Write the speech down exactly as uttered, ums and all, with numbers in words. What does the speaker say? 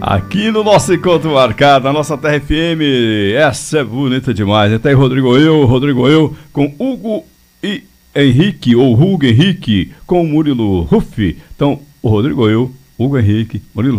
Aqui no nosso encontro marcado, na nossa Terra F M, essa é bonita demais. Até aí, Rodrigo eu, Rodrigo eu, com Hugo e Henrique, ou Hugo Henrique, com o Murilo Ruff. Então, o Rodrigo eu, Hugo Henrique, Murilo